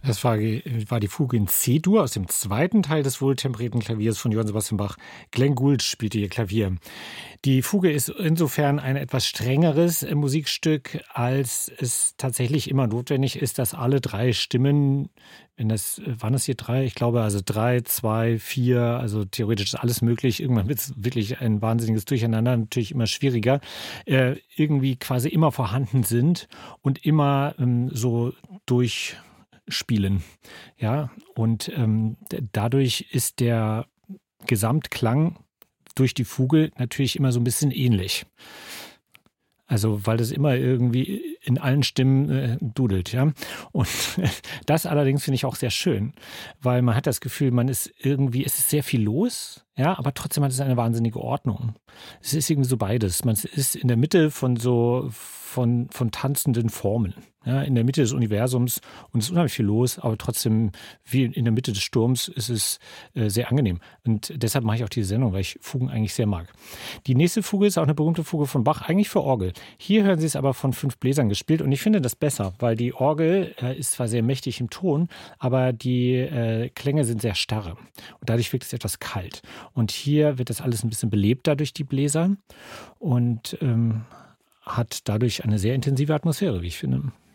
Das war die Fuge in C-Dur aus dem zweiten Teil des wohltemperierten Klaviers von Johann Sebastian Bach. Glenn Gould spielte hier Klavier. Die Fuge ist insofern ein etwas strengeres Musikstück, als es tatsächlich immer notwendig ist, dass alle drei Stimmen, waren das hier drei? Ich glaube, also 3, 2, 4, also theoretisch ist alles möglich. Irgendwann wird es wirklich ein wahnsinniges Durcheinander, natürlich immer schwieriger, irgendwie quasi immer vorhanden sind und immer so durchspielen. Ja, und dadurch ist der Gesamtklang durch die Fuge natürlich immer so ein bisschen ähnlich. Also, weil das immer irgendwie in allen Stimmen dudelt, ja. Und das allerdings finde ich auch sehr schön, weil man hat das Gefühl, es ist sehr viel los, ja, aber trotzdem hat es eine wahnsinnige Ordnung. Es ist irgendwie so beides. Man ist in der Mitte von tanzenden Formen, ja, in der Mitte des Universums und es ist unheimlich viel los, aber trotzdem wie in der Mitte des Sturms ist es sehr angenehm. Und deshalb mache ich auch diese Sendung, weil ich Fugen eigentlich sehr mag. Die nächste Fuge ist auch eine berühmte Fuge von Bach, eigentlich für Orgel. Hier hören Sie es aber von 5 Bläsern gespielt und ich finde das besser, weil die Orgel ist zwar sehr mächtig im Ton, aber die Klänge sind sehr starre und dadurch wirkt es etwas kalt. Und hier wird das alles ein bisschen belebter durch die Bläser und hat dadurch eine sehr intensive Atmosphäre, wie ich finde.